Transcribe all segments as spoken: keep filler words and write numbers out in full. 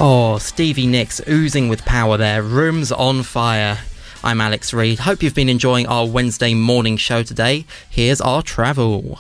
Oh, Stevie Nicks oozing with power there. Rooms on fire. I'm Alex Reid. Hope you've been enjoying our Wednesday morning show today. Here's our travel.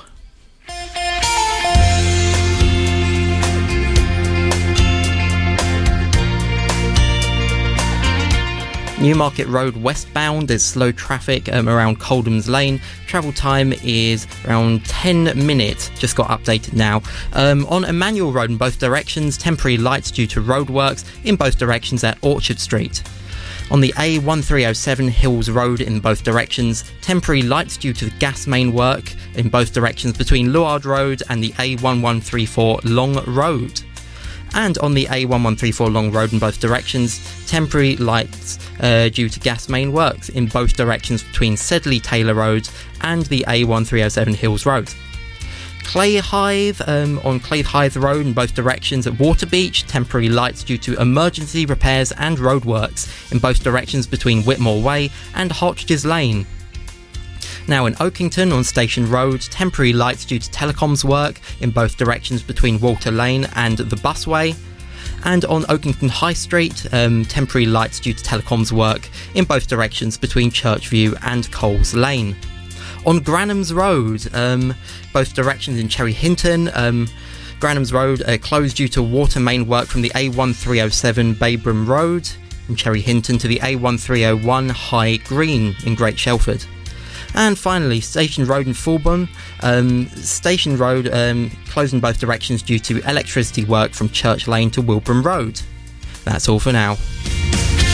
Newmarket Road westbound is slow traffic um, around Coldham's Lane. Travel time is around ten minutes. Just got updated now. Um, on Emmanuel Road in both directions, temporary lights due to roadworks in both directions at Orchard Street. On the A one three oh seven Hills Road in both directions, temporary lights due to the gas main work in both directions between Luard Road and the A one one three four Long Road. And on the A one one three four Long Road in both directions, temporary lights uh, due to gas main works in both directions between Sedley Taylor Road and the A one three oh seven Hills Road. Clayhithe um, on Clayhithe Road in both directions at Waterbeach, temporary lights due to emergency repairs and roadworks in both directions between Whitmore Way and Hotchkiss Lane. Now in Oakington on Station Road, temporary lights due to telecoms work in both directions between Walter Lane and the Busway. And on Oakington High Street, um, temporary lights due to telecoms work in both directions between Churchview and Coles Lane. On Granham's Road, um, both directions in Cherry Hinton, um, Granham's Road uh, closed due to water main work from the A one three oh seven Baybram Road in Cherry Hinton to the A one three oh one High Green in Great Shelford. And finally, Station Road in Fulbourn. Um, Station Road um, closed in both directions due to electricity work from Church Lane to Wilbraham Road. That's all for now.